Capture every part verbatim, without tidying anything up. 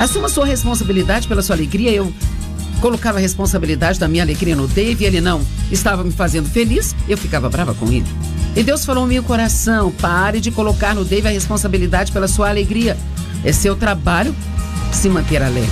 Assuma sua responsabilidade pela sua alegria. Eu colocava a responsabilidade da minha alegria no Dave e ele não estava me fazendo feliz, eu ficava brava com ele. E Deus falou no meu coração: pare de colocar no Dave a responsabilidade pela sua alegria. É seu trabalho se manter alegre.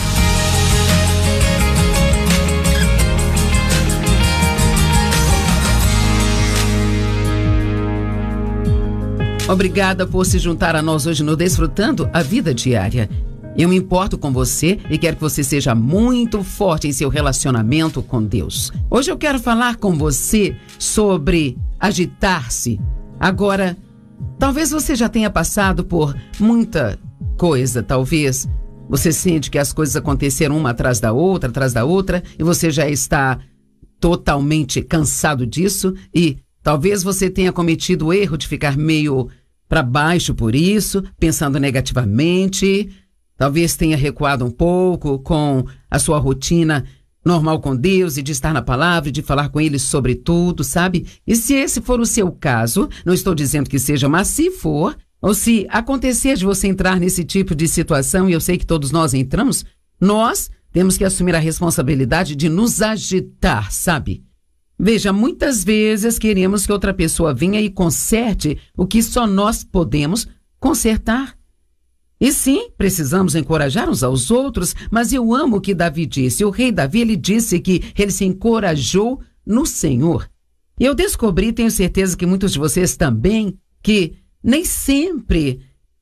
Obrigada por se juntar a nós hoje no Desfrutando a Vida Diária. Eu me importo com você e quero que você seja muito forte em seu relacionamento com Deus. Hoje eu quero falar com você sobre agitar-se. Agora, talvez você já tenha passado por muita coisa, talvez você sente que as coisas aconteceram uma atrás da outra, atrás da outra, e você já está totalmente cansado disso e talvez você tenha cometido o erro de ficar meio para baixo por isso, pensando negativamente. Talvez tenha recuado um pouco com a sua rotina normal com Deus e de estar na palavra e de falar com Ele sobre tudo, sabe? E se esse for o seu caso, não estou dizendo que seja, mas se for, ou se acontecer de você entrar nesse tipo de situação, e eu sei que todos nós entramos, nós temos que assumir a responsabilidade de nos agitar, sabe? Veja, muitas vezes queremos que outra pessoa venha e conserte o que só nós podemos consertar. E sim, precisamos encorajar uns aos outros, mas eu amo o que Davi disse. O rei Davi, ele disse que ele se encorajou no Senhor. E eu descobri, tenho certeza que muitos de vocês também, que nem sempre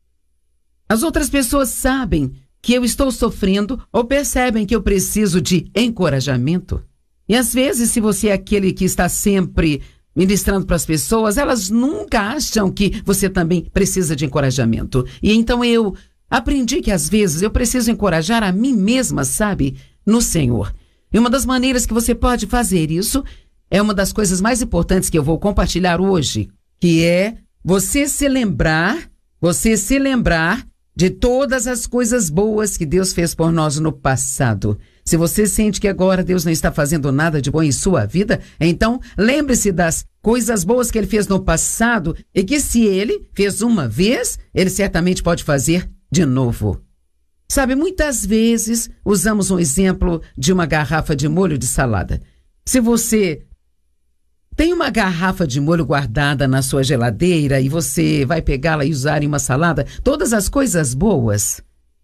as outras pessoas sabem que eu estou sofrendo ou percebem que eu preciso de encorajamento. E às vezes, se você é aquele que está sempre ministrando para as pessoas, elas nunca acham que você também precisa de encorajamento. E então eu aprendi que às vezes eu preciso encorajar a mim mesma, sabe, no Senhor. E uma das maneiras que você pode fazer isso é uma das coisas mais importantes que eu vou compartilhar hoje, que é você se lembrar, você se lembrar de todas as coisas boas que Deus fez por nós no passado. Se você sente que agora Deus não está fazendo nada de bom em sua vida, então lembre-se das coisas boas que Ele fez no passado e que se Ele fez uma vez, Ele certamente pode fazer de novo. Sabe, muitas vezes usamos um exemplo de uma garrafa de molho de salada. Se você tem uma garrafa de molho guardada na sua geladeira e você vai pegá-la e usar em uma salada, todas as coisas boas,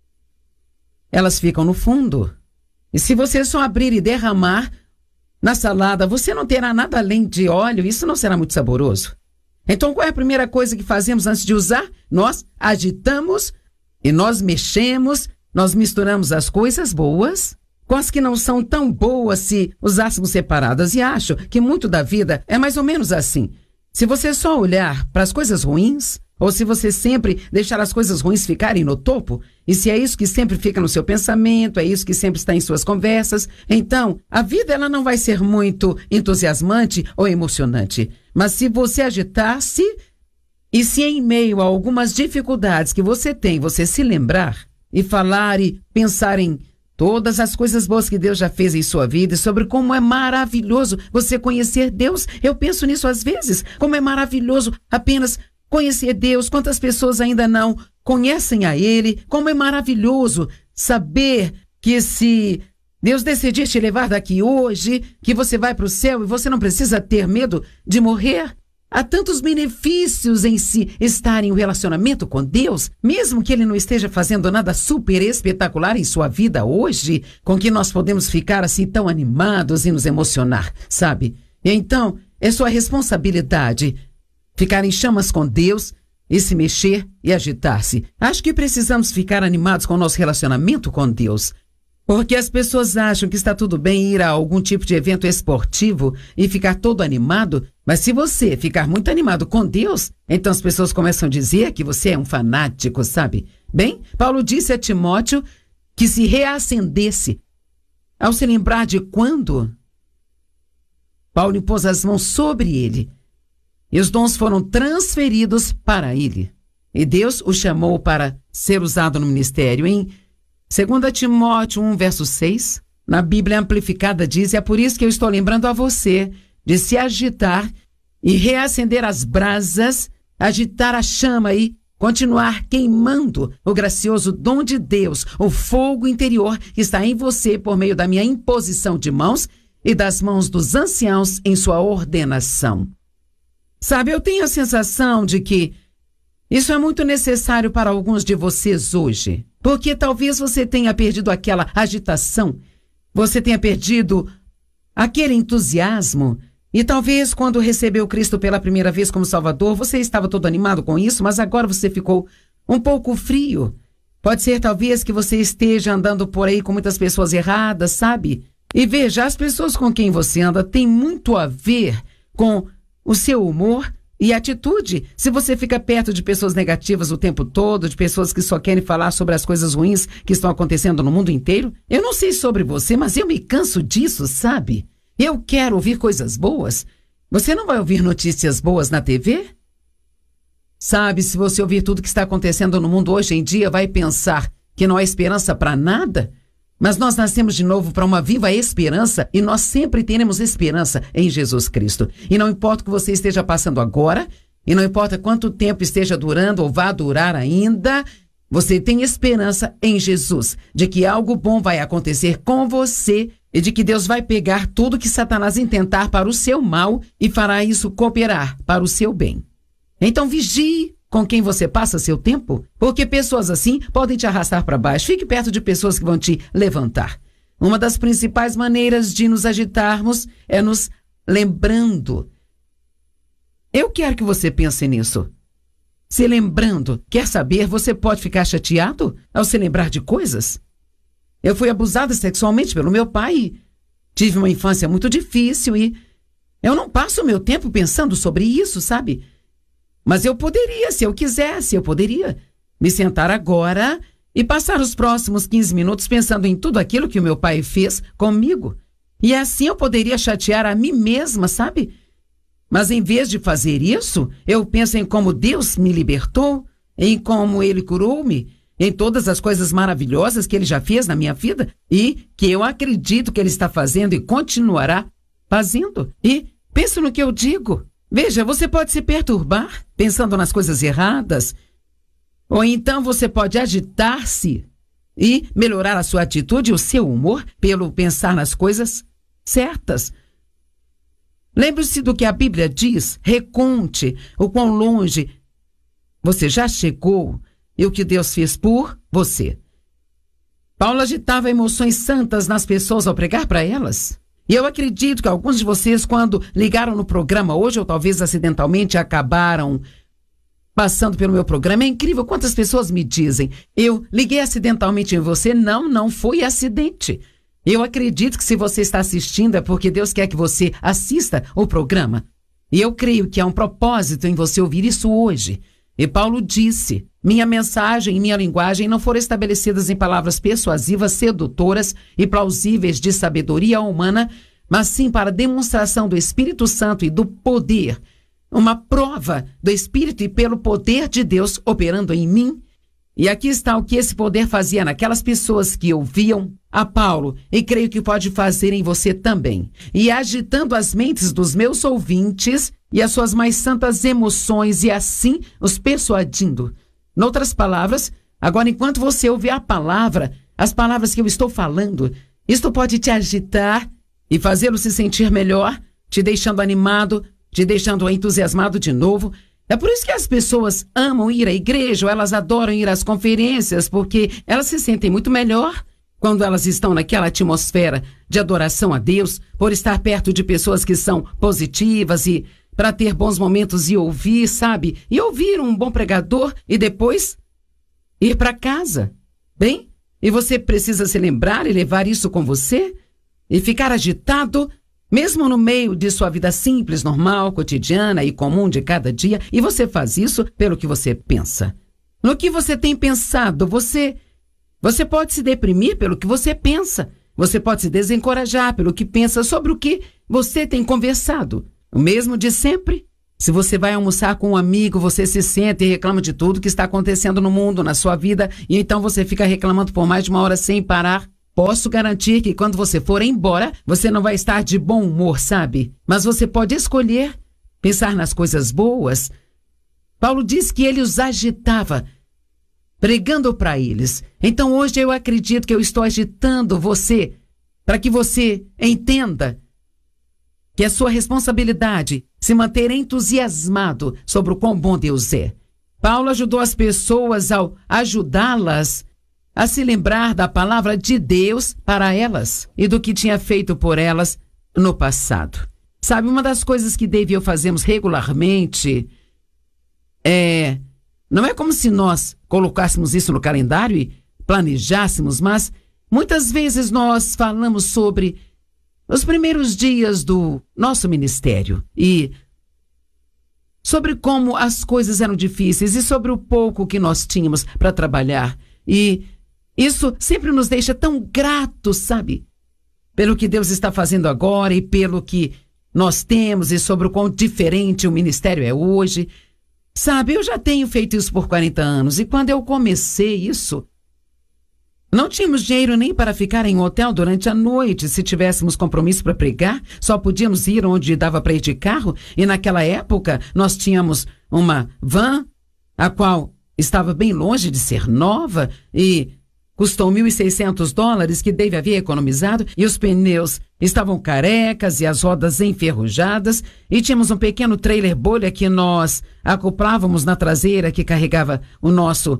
elas ficam no fundo. E se você só abrir e derramar na salada, você não terá nada além de óleo, isso não será muito saboroso. Então, qual é a primeira coisa que fazemos antes de usar? Nós agitamos e nós mexemos, nós misturamos as coisas boas com as que não são tão boas se usássemos separadas. E acho que muito da vida é mais ou menos assim. Se você só olhar para as coisas ruins, ou se você sempre deixar as coisas ruins ficarem no topo, e se é isso que sempre fica no seu pensamento, é isso que sempre está em suas conversas, então a vida ela não vai ser muito entusiasmante ou emocionante. Mas se você agitar-se, e se em meio a algumas dificuldades que você tem, você se lembrar e falar e pensar em todas as coisas boas que Deus já fez em sua vida e sobre como é maravilhoso você conhecer Deus. Eu penso nisso às vezes, como é maravilhoso apenas conhecer Deus, quantas pessoas ainda não conhecem a Ele, como é maravilhoso saber que se Deus decidir te levar daqui hoje, que você vai para o céu e você não precisa ter medo de morrer. Há tantos benefícios em se estar em um relacionamento com Deus, mesmo que Ele não esteja fazendo nada super espetacular em sua vida hoje, com que nós podemos ficar assim tão animados e nos emocionar, sabe? E então, é sua responsabilidade ficar em chamas com Deus e se mexer e agitar-se. Acho que precisamos ficar animados com o nosso relacionamento com Deus. Porque as pessoas acham que está tudo bem ir a algum tipo de evento esportivo e ficar todo animado, mas se você ficar muito animado com Deus, então as pessoas começam a dizer que você é um fanático, sabe? Bem, Paulo disse a Timóteo que se reacendesse ao se lembrar de quando Paulo impôs as mãos sobre ele e os dons foram transferidos para ele. E Deus o chamou para ser usado no ministério. Em Segunda Timóteo um, verso seis, na Bíblia Amplificada diz: é por isso que eu estou lembrando a você de se agitar e reacender as brasas, agitar a chama e continuar queimando o gracioso dom de Deus, o fogo interior que está em você por meio da minha imposição de mãos e das mãos dos anciãos em sua ordenação. Sabe, eu tenho a sensação de que isso é muito necessário para alguns de vocês hoje, porque talvez você tenha perdido aquela agitação, você tenha perdido aquele entusiasmo, e talvez quando recebeu Cristo pela primeira vez como Salvador, você estava todo animado com isso, mas agora você ficou um pouco frio. Pode ser talvez que você esteja andando por aí com muitas pessoas erradas, sabe? E veja, as pessoas com quem você anda têm muito a ver com o seu humor e atitude. Se você fica perto de pessoas negativas o tempo todo, de pessoas que só querem falar sobre as coisas ruins que estão acontecendo no mundo inteiro, eu não sei sobre você, mas eu me canso disso, sabe? Eu quero ouvir coisas boas. Você não vai ouvir notícias boas na T V? Sabe, se você ouvir tudo que está acontecendo no mundo hoje em dia, vai pensar que não há esperança para nada? Mas nós nascemos de novo para uma viva esperança e nós sempre teremos esperança em Jesus Cristo. E não importa o que você esteja passando agora, e não importa quanto tempo esteja durando ou vá durar ainda, você tem esperança em Jesus, de que algo bom vai acontecer com você e de que Deus vai pegar tudo que Satanás intentar para o seu mal e fará isso cooperar para o seu bem. Então vigie com quem você passa seu tempo, porque pessoas assim podem te arrastar para baixo. Fique perto de pessoas que vão te levantar. Uma das principais maneiras de nos agitarmos é nos lembrando. Eu quero que você pense nisso. Se lembrando, quer saber, você pode ficar chateado ao se lembrar de coisas? Eu fui abusada sexualmente pelo meu pai. Tive uma infância muito difícil e eu não passo o meu tempo pensando sobre isso, sabe? Mas eu poderia, se eu quisesse, eu poderia me sentar agora e passar os próximos quinze minutos pensando em tudo aquilo que o meu pai fez comigo. E assim eu poderia chatear a mim mesma, sabe? Mas em vez de fazer isso, eu penso em como Deus me libertou, em como Ele curou-me, em todas as coisas maravilhosas que Ele já fez na minha vida e que eu acredito que Ele está fazendo e continuará fazendo. E penso no que eu digo. Veja, você pode se perturbar pensando nas coisas erradas, ou então você pode agitar-se e melhorar a sua atitude e o seu humor pelo pensar nas coisas certas. Lembre-se do que a Bíblia diz, reconte o quão longe você já chegou e o que Deus fez por você. Paulo agitava emoções santas nas pessoas ao pregar para elas. E eu acredito que alguns de vocês, quando ligaram no programa hoje, ou talvez acidentalmente acabaram passando pelo meu programa, é incrível quantas pessoas me dizem, eu liguei acidentalmente em você. Não, não foi acidente. Eu acredito que se você está assistindo é porque Deus quer que você assista o programa. E eu creio que há um propósito em você ouvir isso hoje. E Paulo disse, minha mensagem e minha linguagem não foram estabelecidas em palavras persuasivas, sedutoras e plausíveis de sabedoria humana, mas sim para demonstração do Espírito Santo e do poder, uma prova do Espírito e pelo poder de Deus operando em mim. E aqui está o que esse poder fazia naquelas pessoas que ouviam a Paulo, e creio que pode fazer em você também, e agitando as mentes dos meus ouvintes e as suas mais santas emoções, e assim os persuadindo. Noutras palavras, agora enquanto você ouvir a palavra, as palavras que eu estou falando, isto pode te agitar e fazê-lo se sentir melhor, te deixando animado, te deixando entusiasmado de novo. É por isso que as pessoas amam ir à igreja, ou elas adoram ir às conferências, porque elas se sentem muito melhor quando elas estão naquela atmosfera de adoração a Deus, por estar perto de pessoas que são positivas e para ter bons momentos e ouvir, sabe? E ouvir um bom pregador e depois ir para casa. Bem, e você precisa se lembrar e levar isso com você e ficar agitado, mesmo no meio de sua vida simples, normal, cotidiana e comum de cada dia, e você faz isso pelo que você pensa. No que você tem pensado, você... Você pode se deprimir pelo que você pensa. Você pode se desencorajar pelo que pensa sobre o que você tem conversado. O mesmo de sempre. Se você vai almoçar com um amigo, você se senta e reclama de tudo que está acontecendo no mundo, na sua vida, e então você fica reclamando por mais de uma hora sem parar. Posso garantir que quando você for embora, você não vai estar de bom humor, sabe? Mas você pode escolher pensar nas coisas boas, Paulo diz que ele os agitava, pregando para eles. Então hoje eu acredito que eu estou agitando você, para que você entenda que é sua responsabilidade se manter entusiasmado sobre o quão bom Deus é. Paulo ajudou as pessoas ao ajudá-las a se lembrar da palavra de Deus para elas e do que tinha feito por elas no passado. Sabe, uma das coisas que Dave e eu fazemos regularmente é... Não é como se nós colocássemos isso no calendário e planejássemos, mas muitas vezes nós falamos sobre os primeiros dias do nosso ministério e sobre como as coisas eram difíceis e sobre o pouco que nós tínhamos para trabalhar. E isso sempre nos deixa tão gratos, sabe? Pelo que Deus está fazendo agora e pelo que nós temos e sobre o quão diferente o ministério é hoje. Sabe, eu já tenho feito isso por quarenta anos e quando eu comecei isso, não tínhamos dinheiro nem para ficar em um hotel durante a noite. Se tivéssemos compromisso para pregar, só podíamos ir onde dava para ir de carro. E naquela época, nós tínhamos uma van, a qual estava bem longe de ser nova e custou mil e seiscentos dólares que Dave havia economizado. E os pneus estavam carecas e as rodas enferrujadas. E tínhamos um pequeno trailer bolha que nós acoplávamos na traseira que carregava o nosso...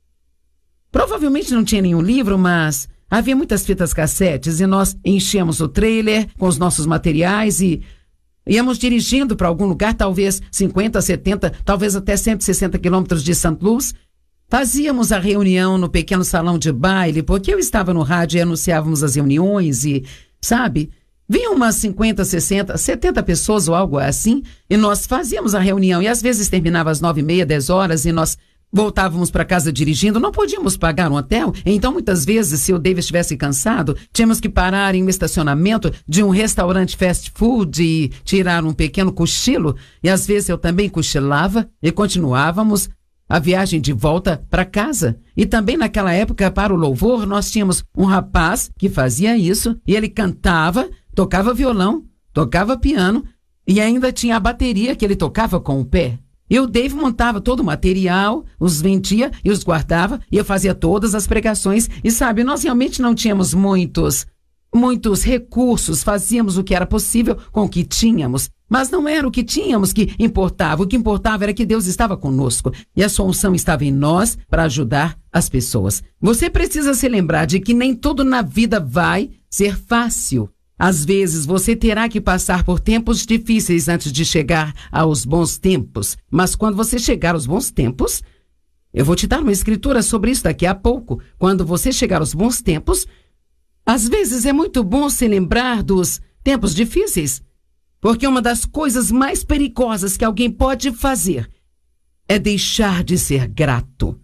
Provavelmente não tinha nenhum livro, mas havia muitas fitas cassetes e nós enchíamos o trailer com os nossos materiais e íamos dirigindo para algum lugar, talvez cinquenta, setenta, talvez até cento e sessenta quilômetros de Saint Louis. Fazíamos a reunião no pequeno salão de baile, porque eu estava no rádio e anunciávamos as reuniões e, sabe, vinham umas cinquenta, sessenta, setenta pessoas ou algo assim e nós fazíamos a reunião e às vezes terminava às nove e meia, dez horas e nós... voltávamos para casa dirigindo, não podíamos pagar um hotel, então muitas vezes, se o David estivesse cansado, tínhamos que parar em um estacionamento de um restaurante fast food e tirar um pequeno cochilo, e às vezes eu também cochilava e continuávamos a viagem de volta para casa. E também naquela época, para o louvor, nós tínhamos um rapaz que fazia isso, e ele cantava, tocava violão, tocava piano, e ainda tinha a bateria que ele tocava com o pé. E o Dave montava todo o material, os vendia e os guardava, e eu fazia todas as pregações. E sabe, nós realmente não tínhamos muitos, muitos recursos, fazíamos o que era possível com o que tínhamos. Mas não era o que tínhamos que importava, o que importava era que Deus estava conosco. E a sua unção estava em nós para ajudar as pessoas. Você precisa se lembrar de que nem tudo na vida vai ser fácil. Às vezes você terá que passar por tempos difíceis antes de chegar aos bons tempos. Mas quando você chegar aos bons tempos, eu vou te dar uma escritura sobre isso daqui a pouco. Quando você chegar aos bons tempos, às vezes é muito bom se lembrar dos tempos difíceis. Porque uma das coisas mais perigosas que alguém pode fazer é deixar de ser grato.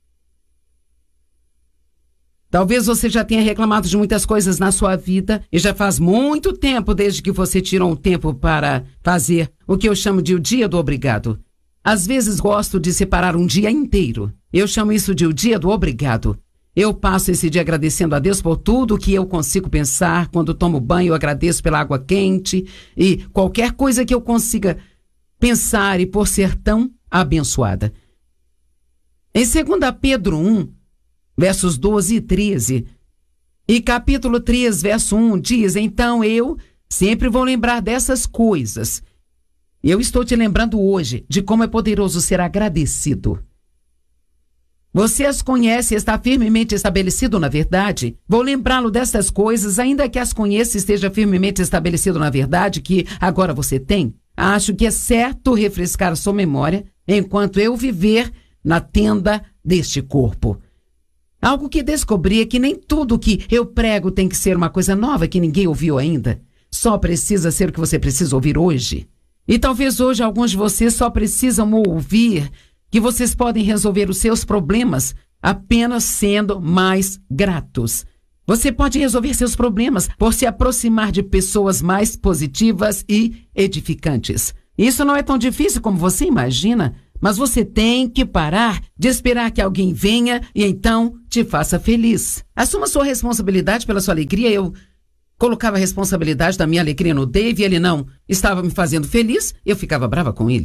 Talvez você já tenha reclamado de muitas coisas na sua vida e já faz muito tempo desde que você tirou um tempo para fazer o que eu chamo de o dia do obrigado. Às vezes gosto de separar um dia inteiro. Eu chamo isso de o dia do obrigado. Eu passo esse dia agradecendo a Deus por tudo que eu consigo pensar. Quando tomo banho, eu agradeço pela água quente e qualquer coisa que eu consiga pensar e por ser tão abençoada. Em segunda Pedro um, versos doze e treze, e capítulo três, verso um, diz: então eu sempre vou lembrar dessas coisas. Eu estou te lembrando hoje de como é poderoso ser agradecido. Você as conhece e está firmemente estabelecido na verdade. Vou lembrá-lo dessas coisas, ainda que as conheça e esteja firmemente estabelecido na verdade que agora você tem. Acho que é certo refrescar sua memória enquanto eu viver na tenda deste corpo. Algo que descobri é que nem tudo que eu prego tem que ser uma coisa nova que ninguém ouviu ainda. Só precisa ser o que você precisa ouvir hoje. E talvez hoje alguns de vocês só precisam ouvir que vocês podem resolver os seus problemas apenas sendo mais gratos. Você pode resolver seus problemas por se aproximar de pessoas mais positivas e edificantes. Isso não é tão difícil como você imagina. Mas você tem que parar de esperar que alguém venha e então te faça feliz. Assuma sua responsabilidade pela sua alegria. Eu colocava a responsabilidade da minha alegria no Dave e ele não estava me fazendo feliz, eu ficava brava com ele.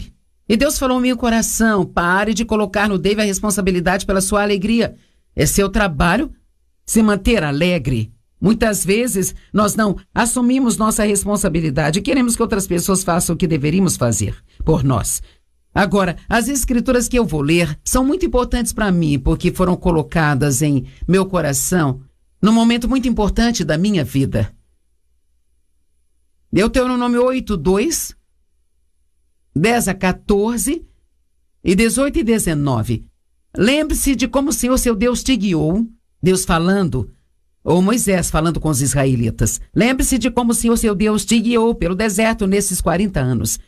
E Deus falou ao meu coração: pare de colocar no Dave a responsabilidade pela sua alegria. É seu trabalho se manter alegre. Muitas vezes nós não assumimos nossa responsabilidade e queremos que outras pessoas façam o que deveríamos fazer por nós. Agora, as escrituras que eu vou ler são muito importantes para mim, porque foram colocadas em meu coração num momento muito importante da minha vida. Deuteronômio oito, dois, dez a quatorze e dezoito e dezenove. Lembre-se de como o Senhor seu Deus te guiou, Deus falando, ou Moisés falando com os israelitas. Lembre-se de como o Senhor seu Deus te guiou pelo deserto nesses quarenta anos.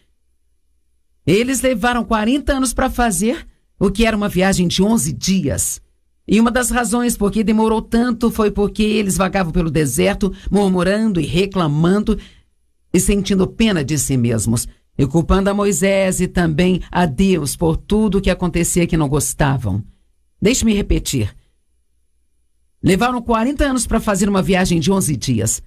Eles levaram quarenta anos para fazer o que era uma viagem de onze dias. E uma das razões por que demorou tanto foi porque eles vagavam pelo deserto, murmurando e reclamando e sentindo pena de si mesmos, e culpando a Moisés e também a Deus por tudo o que acontecia que não gostavam. Deixe-me repetir. Levaram quarenta anos para fazer uma viagem de onze dias.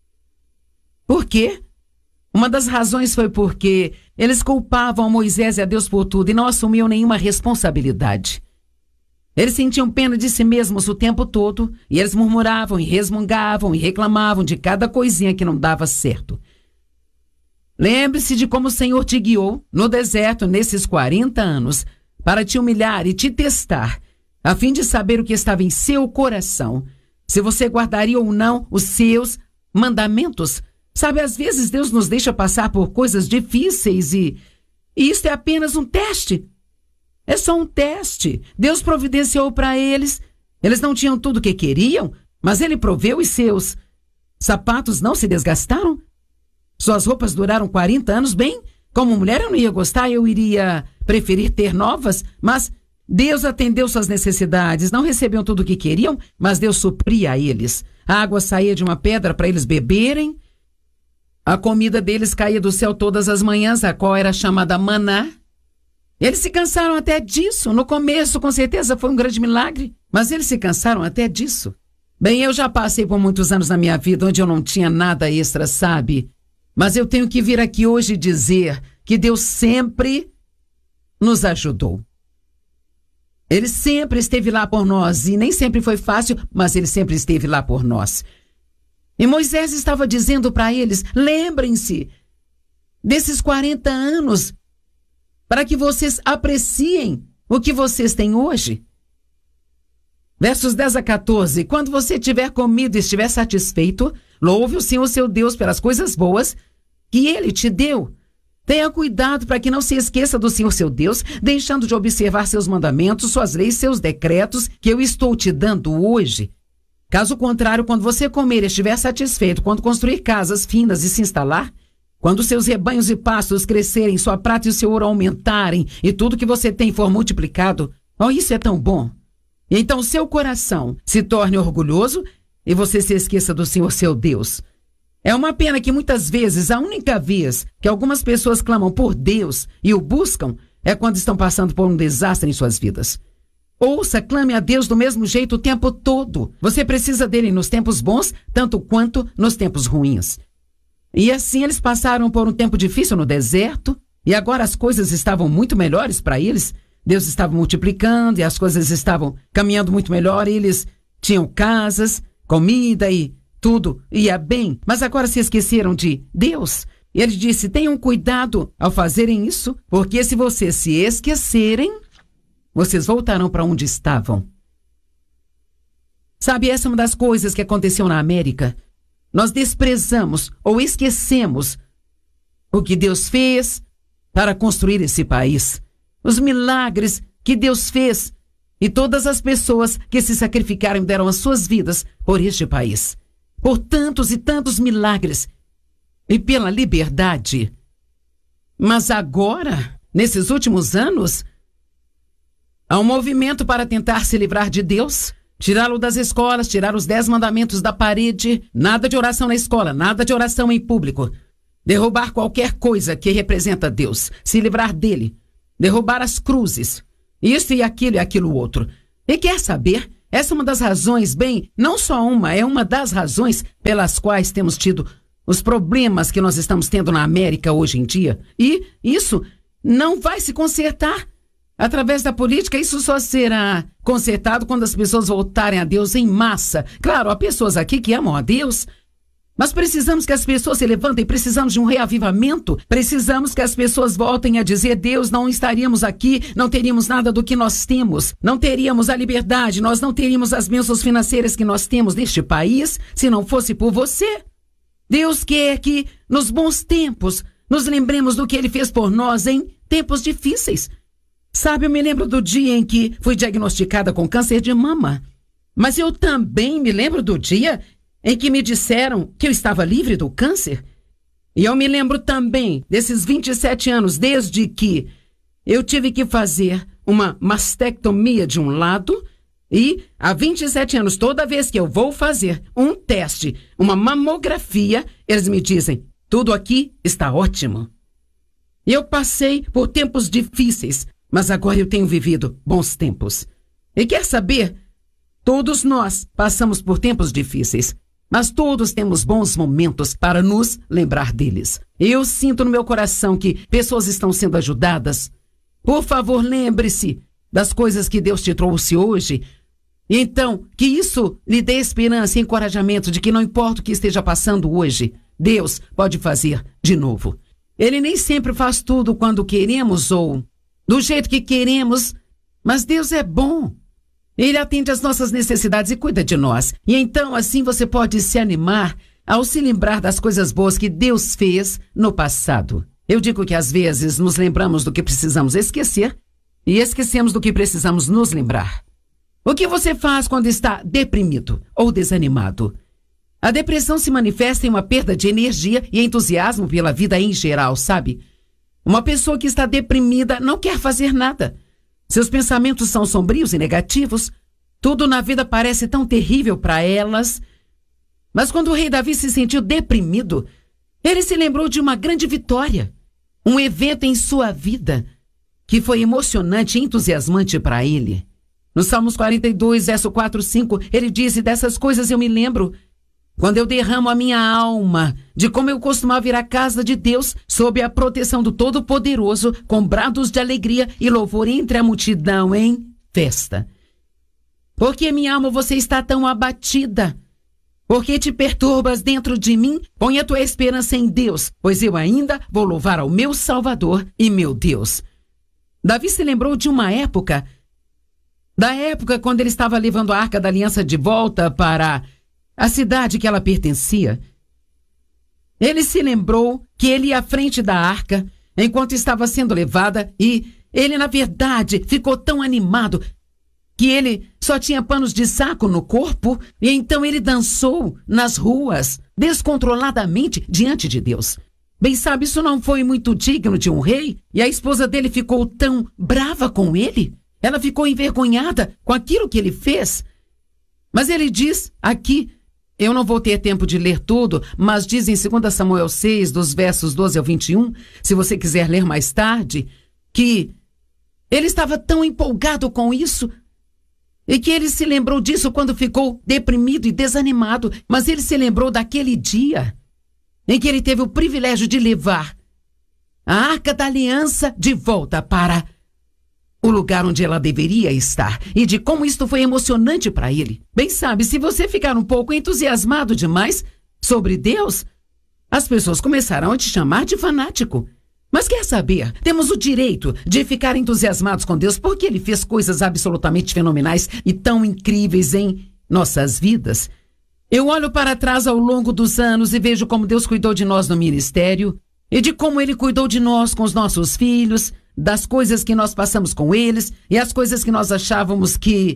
Por quê? Uma das razões foi porque eles culpavam a Moisés e a Deus por tudo e não assumiam nenhuma responsabilidade. Eles sentiam pena de si mesmos o tempo todo e eles murmuravam e resmungavam e reclamavam de cada coisinha que não dava certo. Lembre-se de como o Senhor te guiou no deserto nesses quarenta anos para te humilhar e te testar, a fim de saber o que estava em seu coração, se você guardaria ou não os seus mandamentos. Sabe, às vezes Deus nos deixa passar por coisas difíceis e, e isso é apenas um teste. É só um teste. Deus providenciou para eles. Eles não tinham tudo o que queriam, mas Ele proveu e seus sapatos não se desgastaram. Suas roupas duraram quarenta anos. Bem, como mulher eu não ia gostar, eu iria preferir ter novas, mas Deus atendeu suas necessidades. Não recebiam tudo o que queriam, mas Deus supria a eles. A água saía de uma pedra para eles beberem. A comida deles caía do céu todas as manhãs, a qual era chamada maná. Eles se cansaram até disso. No começo, com certeza, foi um grande milagre, mas eles se cansaram até disso. Bem, eu já passei por muitos anos na minha vida onde eu não tinha nada extra, sabe? Mas eu tenho que vir aqui hoje dizer que Deus sempre nos ajudou. Ele sempre esteve lá por nós, e nem sempre foi fácil, mas Ele sempre esteve lá por nós. E Moisés estava dizendo para eles: lembrem-se desses quarenta anos, para que vocês apreciem o que vocês têm hoje. Versos dez a quatorze. Quando você tiver comido e estiver satisfeito, louve o Senhor seu Deus pelas coisas boas que Ele te deu. Tenha cuidado para que não se esqueça do Senhor seu Deus, deixando de observar seus mandamentos, suas leis, seus decretos que eu estou te dando hoje. Caso contrário, quando você comer e estiver satisfeito, quando construir casas finas e se instalar, quando seus rebanhos e pastos crescerem, sua prata e o seu ouro aumentarem e tudo que você tem for multiplicado, oh, isso é tão bom. E então seu coração se torne orgulhoso e você se esqueça do Senhor seu Deus. É uma pena que muitas vezes a única vez que algumas pessoas clamam por Deus e o buscam é quando estão passando por um desastre em suas vidas. Ouça, clame a Deus do mesmo jeito o tempo todo. Você precisa dele nos tempos bons, tanto quanto nos tempos ruins. E assim eles passaram por um tempo difícil no deserto, e agora as coisas estavam muito melhores para eles. Deus estava multiplicando e as coisas estavam caminhando muito melhor. Eles tinham casas, comida e tudo ia bem. Mas agora se esqueceram de Deus. E ele disse: tenham cuidado ao fazerem isso, porque se vocês se esquecerem, vocês voltarão para onde estavam. Sabe, essa é uma das coisas que aconteceu na América. Nós desprezamos ou esquecemos o que Deus fez para construir esse país. Os milagres que Deus fez e todas as pessoas que se sacrificaram e deram as suas vidas por este país. Por tantos e tantos milagres e pela liberdade. Mas agora, nesses últimos anos, há um movimento para tentar se livrar de Deus, tirá-lo das escolas, tirar os dez mandamentos da parede, nada de oração na escola, nada de oração em público, derrubar qualquer coisa que representa Deus, se livrar dele, derrubar as cruzes, isso e aquilo e aquilo outro. E quer saber? Essa é uma das razões, bem, não só uma, é uma das razões pelas quais temos tido os problemas que nós estamos tendo na América hoje em dia. E isso não vai se consertar. Através da política, isso só será consertado quando as pessoas voltarem a Deus em massa. Claro, há pessoas aqui que amam a Deus, mas precisamos que as pessoas se levantem, precisamos de um reavivamento, precisamos que as pessoas voltem a dizer: Deus, não estaríamos aqui, não teríamos nada do que nós temos, não teríamos a liberdade, nós não teríamos as bênçãos financeiras que nós temos neste país se não fosse por você. Deus quer que, nos bons tempos, nos lembremos do que Ele fez por nós em tempos difíceis. Sabe, eu me lembro do dia em que fui diagnosticada com câncer de mama. Mas eu também me lembro do dia em que me disseram que eu estava livre do câncer. E eu me lembro também desses vinte e sete anos, desde que eu tive que fazer uma mastectomia de um lado, e há vinte e sete anos, toda vez que eu vou fazer um teste, uma mamografia, eles me dizem: tudo aqui está ótimo. Eu passei por tempos difíceis, mas agora eu tenho vivido bons tempos. E quer saber? Todos nós passamos por tempos difíceis, mas todos temos bons momentos para nos lembrar deles. Eu sinto no meu coração que pessoas estão sendo ajudadas. Por favor, lembre-se das coisas que Deus te trouxe hoje. Então, que isso lhe dê esperança e encorajamento de que não importa o que esteja passando hoje, Deus pode fazer de novo. Ele nem sempre faz tudo quando queremos ou do jeito que queremos, mas Deus é bom. Ele atende às nossas necessidades e cuida de nós. E então, assim, você pode se animar ao se lembrar das coisas boas que Deus fez no passado. Eu digo que às vezes nos lembramos do que precisamos esquecer e esquecemos do que precisamos nos lembrar. O que você faz quando está deprimido ou desanimado? A depressão se manifesta em uma perda de energia e entusiasmo pela vida em geral, sabe? Uma pessoa que está deprimida não quer fazer nada. Seus pensamentos são sombrios e negativos. Tudo na vida parece tão terrível para elas. Mas quando o rei Davi se sentiu deprimido, ele se lembrou de uma grande vitória. Um evento em sua vida que foi emocionante e entusiasmante para ele. No Salmos quarenta e dois, verso quatro, cinco, ele diz: dessas coisas eu me lembro quando eu derramo a minha alma, de como eu costumava ir à casa de Deus, sob a proteção do Todo-Poderoso, com brados de alegria e louvor entre a multidão em festa. Porque, minha alma, você está tão abatida? Porque te perturbas dentro de mim? Põe a tua esperança em Deus, pois eu ainda vou louvar ao meu Salvador e meu Deus. Davi se lembrou de uma época, da época quando ele estava levando a Arca da Aliança de volta para a cidade que ela pertencia. Ele se lembrou que ele ia à frente da arca enquanto estava sendo levada e ele, na verdade, ficou tão animado que ele só tinha panos de saco no corpo e então ele dançou nas ruas descontroladamente diante de Deus. Bem, sabe, isso não foi muito digno de um rei e a esposa dele ficou tão brava com ele. Ela ficou envergonhada com aquilo que ele fez. Mas ele diz aqui, eu não vou ter tempo de ler tudo, mas diz em dois Samuel seis, dos versos doze ao vinte e um, se você quiser ler mais tarde, que ele estava tão empolgado com isso e que ele se lembrou disso quando ficou deprimido e desanimado, mas ele se lembrou daquele dia em que ele teve o privilégio de levar a Arca da Aliança de volta para o lugar onde ela deveria estar, e de como isto foi emocionante para ele. Bem, sabe, se você ficar um pouco entusiasmado demais sobre Deus, as pessoas começarão a te chamar de fanático. Mas quer saber, temos o direito de ficar entusiasmados com Deus porque Ele fez coisas absolutamente fenomenais e tão incríveis em nossas vidas. Eu olho para trás ao longo dos anos e vejo como Deus cuidou de nós no ministério e de como Ele cuidou de nós com os nossos filhos, das coisas que nós passamos com eles e as coisas que nós achávamos que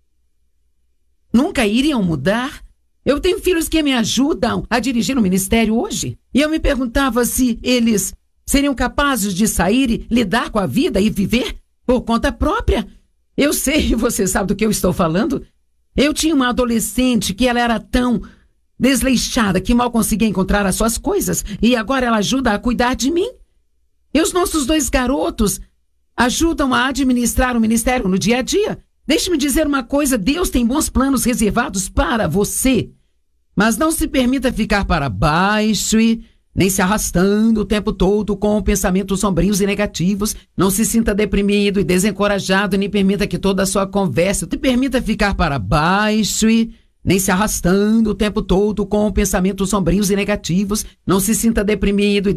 nunca iriam mudar. Eu tenho filhos que me ajudam a dirigir o ministério hoje. E eu me perguntava se eles seriam capazes de sair e lidar com a vida e viver por conta própria. Eu sei, você sabe do que eu estou falando. Eu tinha uma adolescente que ela era tão desleixada que mal conseguia encontrar as suas coisas e agora ela ajuda a cuidar de mim. E os nossos dois garotos ajudam a administrar o ministério no dia a dia. Deixe-me dizer uma coisa, Deus tem bons planos reservados para você. Mas não se permita ficar para baixo e nem se arrastando o tempo todo com pensamentos sombrios e negativos. Não se sinta deprimido e desencorajado, nem permita que toda a sua conversa te permita ficar para baixo e nem se arrastando o tempo todo com pensamentos sombrios e negativos. Não se sinta deprimido e